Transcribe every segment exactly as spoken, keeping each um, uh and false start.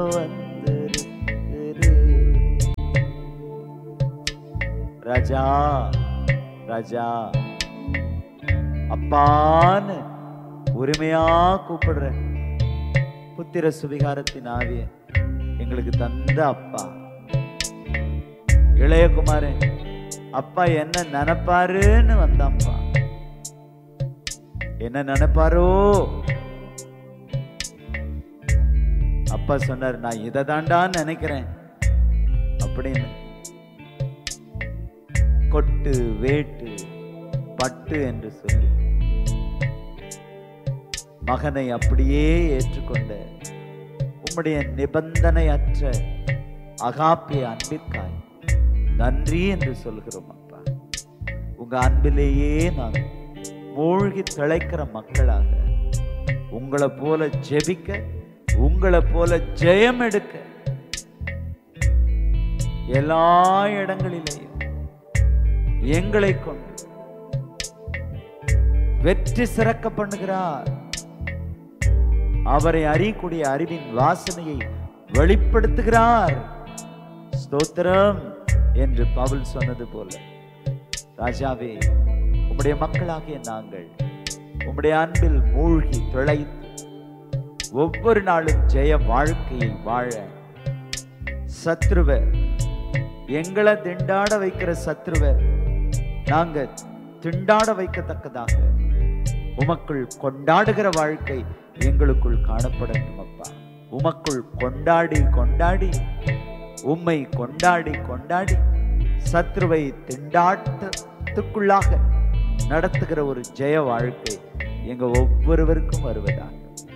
வந்திருக்கிறே. ராஜா ராஜா அப்பான்னு உரிமையா கூப்பிடுற புத்திர சுவிகாரத்தின் ஆவிய எங்களுக்கு தந்த அப்பா. இளையகுமாரன் அப்பா என்ன நினைப்பாருன்னு வந்தான்ப்பா. என்ன நினைப்பாரோ? அப்பா சொன்னார், நான் இதை தாண்டான்னு நினைக்கிறேன் அப்படின்னு. கொட்டு வேட்டு பட்டு என்று சொல்லி மகனை அப்படியே ஏற்றுக்கொண்ட உம்முடைய நிபந்தனையற்ற அகாப்பிய அன்பிற்காய் நன்றி என்று சொல்கிறோம் அப்பா. உங்க அன்பிலேயே நான் மூழ்கி திளைக்கிற மக்களாக உங்களை போல ஜெபிக்க, உங்களை போல ஜெயம் எடுக்க எல்லா இடங்களிலேயும் எங்களை கொண்டு வெற்றி சிறக்க பண்ணுகிறார். அவரை அறியக்கூடிய அறிவின் வாசனையை வெளிப்படுத்துகிறார். ஸ்தோத்திரம் என்று பவுல் சொன்னது போல ராஜாவே, உம்முடைய மக்களாகிய நாங்கள் உம்முடைய அன்பில் மூழ்கி திளைத்து ஒவ்வொரு நாளும் ஜெய வாழ்க்கையை வாழ, சத்ருவ எங்களை திண்டாட வைக்கிற சத்ருவ நாங்க திண்டாட வைக்கத்தக்கதாக உமக்குள் கொண்டாடுகிற வாழ்க்கை எங்களுக்குள் காணப்படட்டும் அப்பா. உமக்குள் கொண்டாடி கொண்டாடி உம்மை கொண்டாடி கொண்டாடி சத்ருவை திண்டாட்டத்துக்குள்ளாக நடத்துகிற ஒரு ஜெய வாழ்க்கை எங்க ஒவ்வொருவருக்கும் வருவதாக.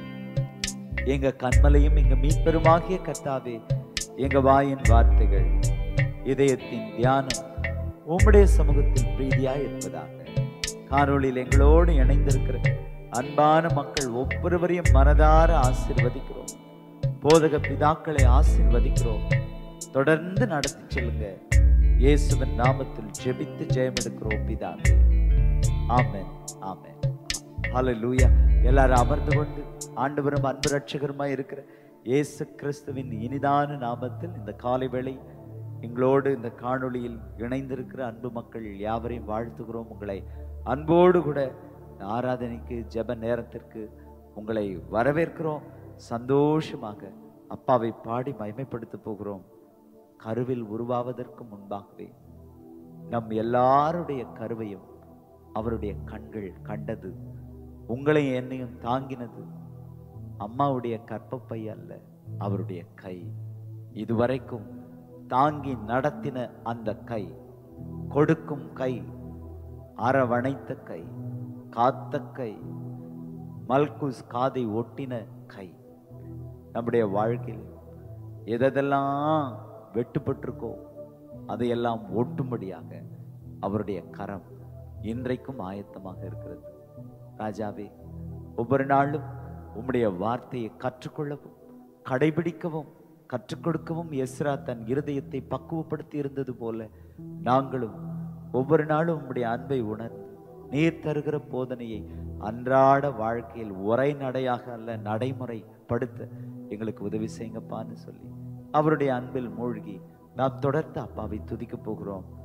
எங்க கண்மலையும் எங்க மீட்பெருமாகிய கர்த்தாவே, எங்க வாயின் வார்த்தைகள் இதயத்தின் தியானம் உம்முடைய சமூகத்தில் பிரீதியாய் இருப்பதாக. காணொளியில் எங்களோடு இணைந்திருக்கிற அன்பான மக்கள் ஒவ்வொருவரையும் மனதார ஆசீர்வதிக்கிறோம். போதக பிதாக்களை ஆசீர்வதிக்கிறோம். தொடர்ந்து நடத்தி செல்லுங்க. இயேசுவின் நாமத்தில் ஜெபித்து ஜெயம் எடுக்கிறோம் பிதாவே. ஆமென் ஆமென். ஹல்லேலூயா. எல்லாரும் அமர்ந்து கொண்டு ஆண்டவரும் அன்பு ரட்சகருமாய் இருக்கிற இயேசு கிறிஸ்துவின் இனிதான நாமத்தில் இந்த காலை வேளை எங்களோடு இந்த காணொளியில் இணைந்திருக்கிற அன்பு மக்கள் யாவரையும் வாழ்த்துகிறோம். உங்களை அன்போடு கூட ஆராதனைக்கு ஜெப நேரத்திற்கு உங்களை வரவேற்கிறோம். சந்தோஷமாக அப்பாவை பாடி மகிமைப்படுத்த போகிறோம். கருவில் உருவாவதற்கு முன்பாகவே நம் எல்லாருடைய கருவையும் அவருடைய கண்கள் கண்டது. உங்களையும் என்னையும் தாங்கினது அம்மாவுடைய கற்பப்பை அல்ல, அவருடைய கை. இதுவரைக்கும் தாங்கி நடத்தின அந்த கை, கொடுக்கும் கை, அரவணைத்த கை, காத்த கை, மல்குஸ் காதை ஒட்டின கை. நம்முடைய வாழ்க்கையில் எதெல்லாம் வெட்டுப்பட்டிருக்கோ அதையெல்லாம் ஒட்டும்படியாக அவருடைய கரம் இன்றைக்கும் ஆயத்தமாக இருக்கிறது. ராஜாவே, ஒவ்வொரு நாளும் உம்முடைய வார்த்தையை கற்றுக்கொள்ளவும் கடைபிடிக்கவும் கற்றுக் கொடுக்கவும் எஸ்ரா தன் இருதயத்தை பக்குவப்படுத்தி இருந்தது போல நாங்களும் ஒவ்வொரு நாளும் உம்முடைய அன்பை உணர்ந்து நீர் தருகிற போதனையை அன்றாட வாழ்க்கையில் உரை நடையாக அல்ல நடைமுறைப்படுத்த எங்களுக்கு உதவி செய்யுங்கப்பான்னு சொல்லி அவருடைய அன்பில் மூழ்கி நாம் தொடர்ந்து அப்பாவை துதிக்க போகிறோம்.